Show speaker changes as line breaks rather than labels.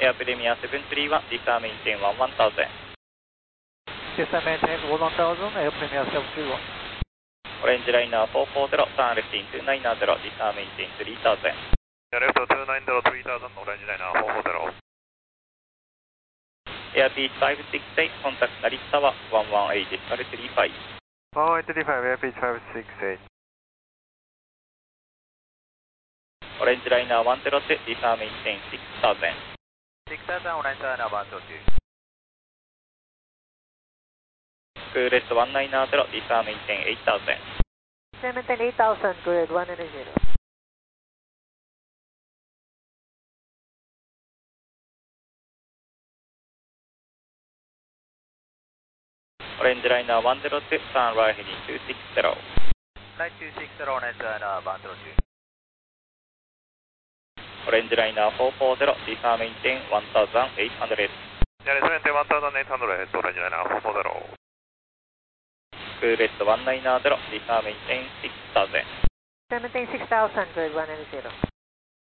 Air Premier 731, desire maintain 11,000.
Desire maintain 11,000, Air Premier 731.
Orange Liner 440, turn left into 990, desire maintain 3,000.
Left 290, 3000, Orange Liner 440.
Air Beach 568, contact Narita Tower 118, decimal 35.
185, Air Beach 568.
Orange Liner 102, desire maintain 6,000.
6000, Orange Liner 102.
Coolest 190, desire maintain 8,000.
Desire maintain 8,000, good, 190.
Orange Liner 102, turn right heading 260.
Right 260, Orange Liner 102.
Orange Liner 440, desire maintain 1,800.
Desire maintain 1,800, Orange Liner 440.
Coolest 190, desire maintain 6,000.
Desire maintain 6,000, good, 190.